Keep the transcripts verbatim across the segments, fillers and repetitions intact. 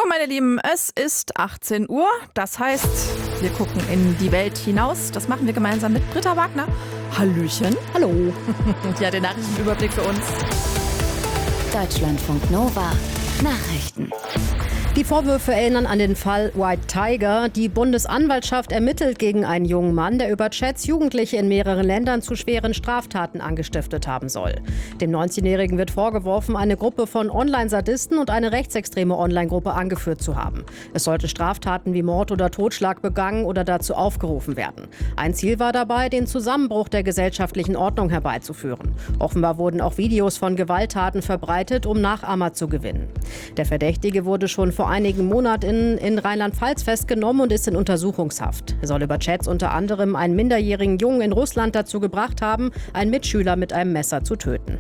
meine Lieben, es ist achtzehn Uhr. Das heißt, wir gucken in die Welt hinaus. Das machen wir gemeinsam mit Britta Wagner. Hallöchen. Hallo. Ja, den Nachrichtenüberblick für uns. Deutschlandfunk Nova. Nachrichten. Die Vorwürfe erinnern an den Fall White Tiger. Die Bundesanwaltschaft ermittelt gegen einen jungen Mann, der über Chats Jugendliche in mehreren Ländern zu schweren Straftaten angestiftet haben soll. Dem neunzehnjährigen wird vorgeworfen, eine Gruppe von Online-Sadisten und eine rechtsextreme Online-Gruppe angeführt zu haben. Es sollte Straftaten wie Mord oder Totschlag begangen oder dazu aufgerufen werden. Ein Ziel war dabei, den Zusammenbruch der gesellschaftlichen Ordnung herbeizuführen. Offenbar wurden auch Videos von Gewalttaten verbreitet, um Nachahmer zu gewinnen. Der Verdächtige wurde schon vor einigen Monaten in Rheinland-Pfalz festgenommen und ist in Untersuchungshaft. Er soll über Chats unter anderem einen minderjährigen Jungen in Russland dazu gebracht haben, einen Mitschüler mit einem Messer zu töten.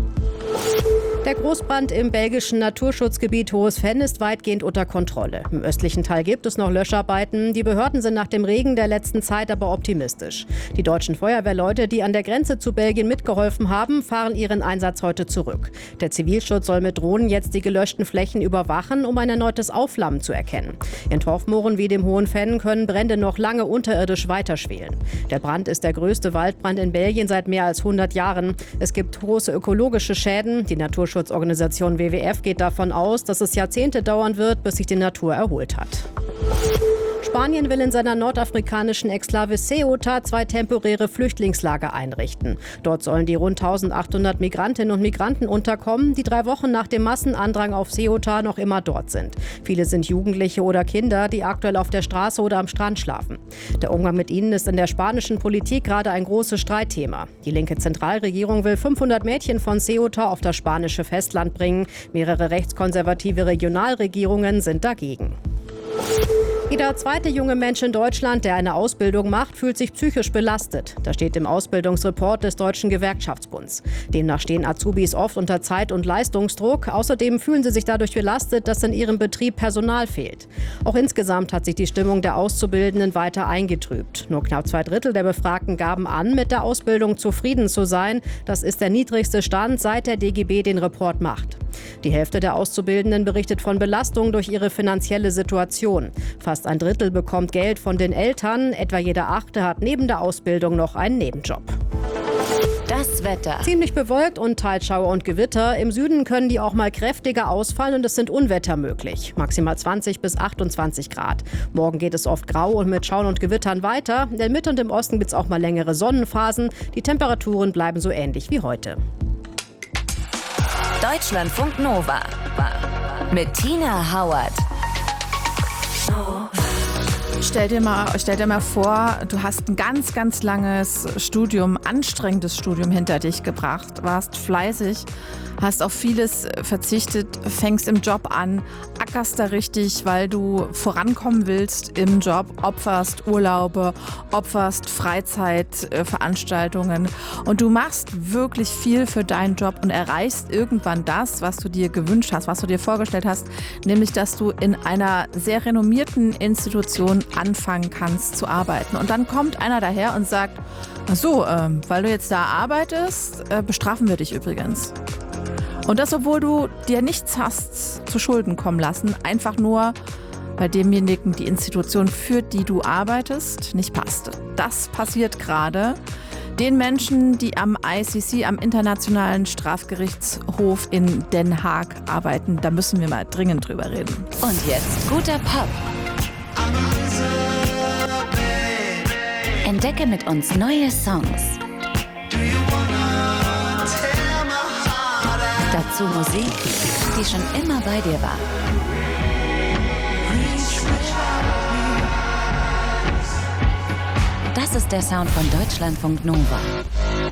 Der Großbrand im belgischen Naturschutzgebiet Hohes Venn ist weitgehend unter Kontrolle. Im östlichen Teil gibt es noch Löscharbeiten. Die Behörden sind nach dem Regen der letzten Zeit aber optimistisch. Die deutschen Feuerwehrleute, die an der Grenze zu Belgien mitgeholfen haben, fahren ihren Einsatz heute zurück. Der Zivilschutz soll mit Drohnen jetzt die gelöschten Flächen überwachen, um ein erneutes Aufflammen zu erkennen. In Torfmooren wie dem Hohen Venn können Brände noch lange unterirdisch weiterschwelen. Der Brand ist der größte Waldbrand in Belgien seit mehr als hundert Jahren. Es gibt große ökologische Schäden. Die Naturschutzorganisation W W F geht davon aus, dass es Jahrzehnte dauern wird, bis sich die Natur erholt hat. Spanien will in seiner nordafrikanischen Exklave Ceuta zwei temporäre Flüchtlingslager einrichten. Dort sollen die rund eintausendachthundert Migrantinnen und Migranten unterkommen, die drei Wochen nach dem Massenandrang auf Ceuta noch immer dort sind. Viele sind Jugendliche oder Kinder, die aktuell auf der Straße oder am Strand schlafen. Der Umgang mit ihnen ist in der spanischen Politik gerade ein großes Streitthema. Die linke Zentralregierung will fünfhundert Mädchen von Ceuta auf das spanische Festland bringen. Mehrere rechtskonservative Regionalregierungen sind dagegen. Jeder zweite junge Mensch in Deutschland, der eine Ausbildung macht, fühlt sich psychisch belastet. Das steht im Ausbildungsreport des Deutschen Gewerkschaftsbunds. Demnach stehen Azubis oft unter Zeit- und Leistungsdruck. Außerdem fühlen sie sich dadurch belastet, dass in ihrem Betrieb Personal fehlt. Auch insgesamt hat sich die Stimmung der Auszubildenden weiter eingetrübt. Nur knapp zwei Drittel der Befragten gaben an, mit der Ausbildung zufrieden zu sein. Das ist der niedrigste Stand, seit der D G B den Report macht. Die Hälfte der Auszubildenden berichtet von Belastung durch ihre finanzielle Situation. Fast ein Drittel bekommt Geld von den Eltern. Etwa jeder Achte hat neben der Ausbildung noch einen Nebenjob. Das Wetter. Ziemlich bewölkt und teils Schauer und Gewitter. Im Süden können die auch mal kräftiger ausfallen und es sind Unwetter möglich. Maximal zwanzig bis achtundzwanzig Grad. Morgen geht es oft grau und mit Schauen und Gewittern weiter. In der Mitte und im Osten gibt es auch mal längere Sonnenphasen. Die Temperaturen bleiben so ähnlich wie heute. Deutschlandfunk Nova. Mit Tina Hauert. Stell dir mal, stell dir mal vor, du hast ein ganz, ganz langes Studium, anstrengendes Studium hinter dich gebracht, warst fleißig, hast auf vieles verzichtet, fängst im Job an, ackerst da richtig, weil du vorankommen willst im Job, opferst Urlaube, opferst Freizeitveranstaltungen und du machst wirklich viel für deinen Job und erreichst irgendwann das, was du dir gewünscht hast, was du dir vorgestellt hast, nämlich, dass du in einer sehr renommierten Institution anfangen kannst zu arbeiten. Und dann kommt einer daher und sagt, ach so, äh, weil du jetzt da arbeitest, äh, bestrafen wir dich übrigens. Und das, obwohl du dir nichts hast zu Schulden kommen lassen, einfach nur, weil demjenigen die Institution, für die du arbeitest, nicht passt. Das passiert gerade den Menschen, die am I C C, am Internationalen Strafgerichtshof in Den Haag arbeiten. Da müssen wir mal dringend drüber reden. Und jetzt guter Pop. Entdecke mit uns neue Songs. Dazu Musik, die schon immer bei dir war. Das ist der Sound von Deutschlandfunk Nova.